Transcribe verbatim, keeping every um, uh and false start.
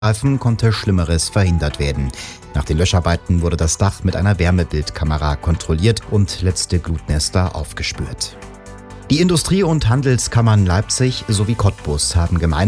Streifen konnte Schlimmeres verhindert werden. Nach den Löscharbeiten wurde das Dach mit einer Wärmebildkamera kontrolliert und letzte Glutnester aufgespürt. Die Industrie- und Handelskammern Leipzig sowie Cottbus haben gemeinsam